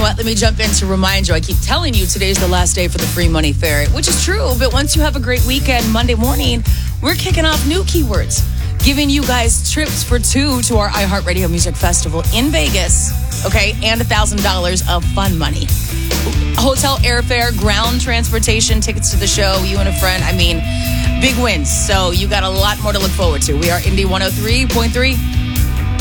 what? Let me jump in to remind you. I keep telling you today's the last day for the Free Money Fair, which is true. But once you have a great weekend, Monday morning, we're kicking off new keywords, giving you guys trips for two to our iHeartRadio Music Festival in Vegas, okay, and $1,000 of fun money. Hotel airfare, ground transportation, tickets to the show, you and a friend. I mean, big wins. So you got a lot more to look forward to. We are Indie 103.3.